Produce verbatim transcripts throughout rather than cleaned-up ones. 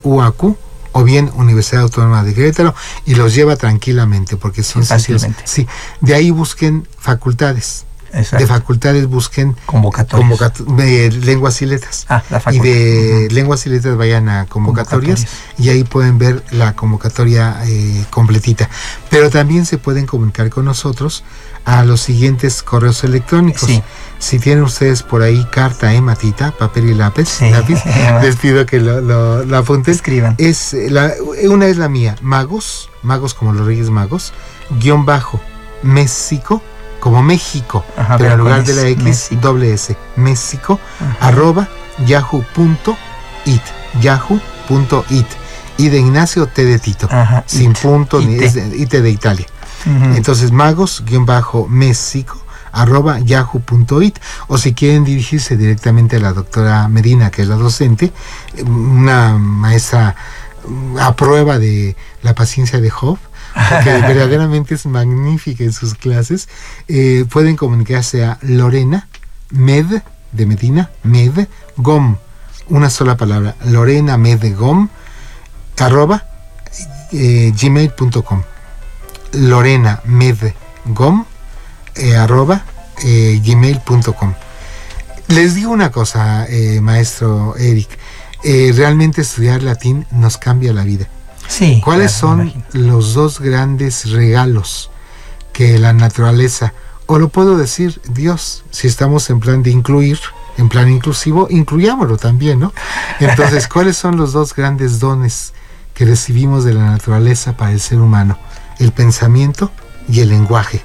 U A Q o bien Universidad Autónoma de Querétaro, y los lleva tranquilamente porque son fácilmente. Sí, de ahí busquen facultades. Exacto. De facultades busquen convocatorias, convocat- de lenguas y letras. Ah, la y de uh-huh. lenguas y letras vayan a convocatorias, convocatorias, y ahí pueden ver la convocatoria eh, completita. Pero también se pueden comunicar con nosotros a los siguientes correos electrónicos. Sí. Si tienen ustedes por ahí carta, eh, matita, papel y lápiz, sí. lápiz les pido que lo, lo, lo apunten. Escriban. Es la, una es la mía, magos, magos como los Reyes Magos, guión bajo, México, como México, Ajá, pero en lugar de la X, México. doble S, México, Ajá. arroba, yahoo punto it, yahoo punto it, y de Ignacio, T de Tito, Ajá, sin it, punto, ni es de, it de Italia. Uh-huh. Entonces, magos, guión bajo, México, arroba, yahoo punto it, o si quieren dirigirse directamente a la doctora Medina, que es la docente, una maestra a prueba de la paciencia de Job, porque verdaderamente es magnífica en sus clases. Eh, pueden comunicarse a Lorena Med de Medina, Med Gom, una sola palabra, Lorena Med Gom, arroba eh, gmail punto com, Lorena Med Gom, eh, arroba eh, gmail punto com. Les digo una cosa, eh, maestro Eric, eh, realmente estudiar latín nos cambia la vida. Sí, ¿Cuáles claro, son los dos grandes regalos que la naturaleza, o lo puedo decir Dios, si estamos en plan de incluir, en plan inclusivo, incluyámoslo también, ¿no? Entonces, ¿cuáles son los dos grandes dones que recibimos de la naturaleza para el ser humano? El pensamiento y el lenguaje.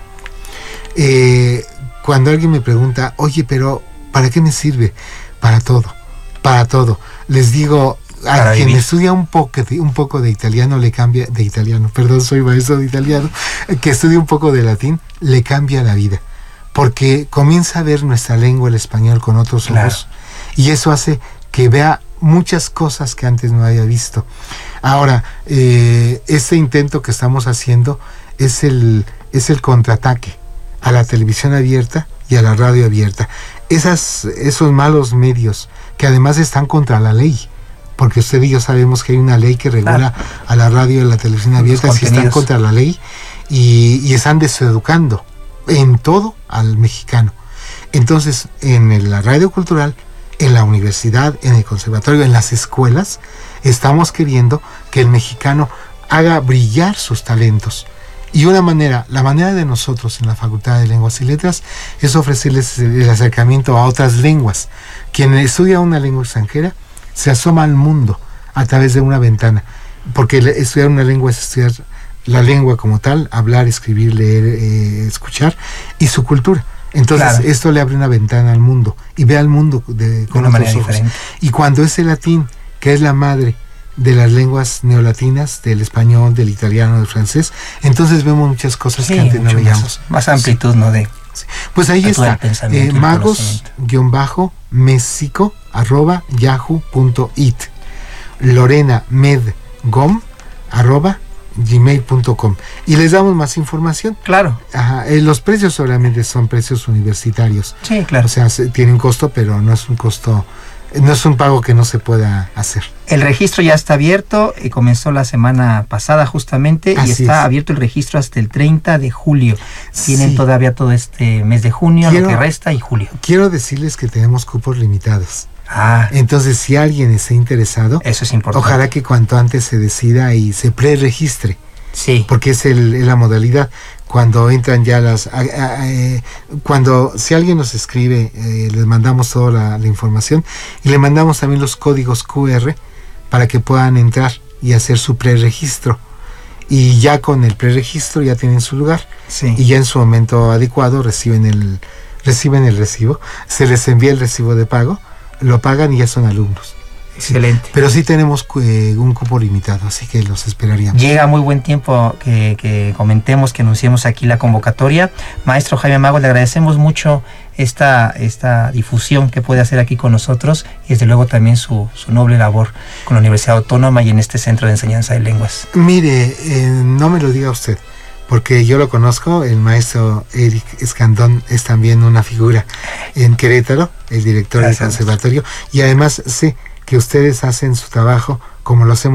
Eh, cuando alguien me pregunta, oye, pero ¿para qué me sirve? Para todo, para todo. Les digo, a quien estudia un poco, de, un poco de italiano le cambia, de italiano, perdón, soy maestro de italiano, que estudia un poco de latín, le cambia la vida, porque comienza a ver nuestra lengua, el español, con otros claro. ojos, y eso hace que vea muchas cosas que antes no había visto. Ahora, eh, este intento que estamos haciendo es el, es el contraataque a la televisión abierta y a la radio abierta. Esas, esos malos medios que además están contra la ley, porque usted y yo sabemos que hay una ley que regula ah. a la radio y a la televisión abierta, si están contra la ley, y, y están deseducando en todo al mexicano. Entonces, en la radio cultural, en la universidad, en el conservatorio, en las escuelas, estamos queriendo que el mexicano haga brillar sus talentos. Y una manera, la manera de nosotros en la Facultad de Lenguas y Letras es ofrecerles el acercamiento a otras lenguas. Quien estudia una lengua extranjera se asoma al mundo a través de una ventana, porque estudiar una lengua es estudiar la lengua como tal, hablar, escribir, leer, eh, escuchar, y su cultura. Entonces claro. esto le abre una ventana al mundo y ve al mundo de, con de una otros ojos. Diferente. Y cuando ese latín, que es la madre de las lenguas neolatinas, del español, del italiano, del francés, entonces vemos muchas cosas sí, que antes no veíamos. Más, más amplitud, sí. ¿no? De, sí. Pues ahí está, eh, magos, guión bajo, México, arroba, yahoo punto it, Lorena Med Gom, arroba, gmail punto com, y les damos más información. Claro. Ajá, eh, los precios solamente son precios universitarios. Sí, claro. O sea, se, tienen costo, pero no es un costo, no es un pago que no se pueda hacer. El registro ya está abierto, y comenzó la semana pasada justamente, Así y está es. abierto el registro hasta el treinta de julio. Tienen sí. todavía todo este mes de junio, quiero, lo que resta, y julio. Quiero decirles que tenemos cupos limitados. Ah, entonces, si alguien está interesado, eso es importante. Ojalá que cuanto antes se decida y se pre-registre. Sí. Porque es, el, es la modalidad. Cuando entran ya las... A, a, a, eh, cuando, si alguien nos escribe, eh, les mandamos toda la, la información, y le mandamos también los códigos cu erre para que puedan entrar y hacer su pre-registro. Y ya con el pre-registro ya tienen su lugar. Sí. Y ya en su momento adecuado reciben el, reciben el recibo, se les envía el recibo de pago, lo pagan y ya son alumnos. Excelente. Sí, pero sí tenemos eh, un cupo limitado, así que los esperaríamos. Llega muy buen tiempo que, que comentemos, que anunciemos aquí la convocatoria. Maestro Jaime Mago, le agradecemos mucho esta, esta difusión que puede hacer aquí con nosotros, y desde luego también su, su noble labor con la Universidad Autónoma y en este Centro de Enseñanza de Lenguas. Mire, eh, no me lo diga usted, porque yo lo conozco. El maestro Eric Escandón es también una figura en Querétaro, el director Gracias. del conservatorio, y además sé que ustedes hacen su trabajo como lo hacemos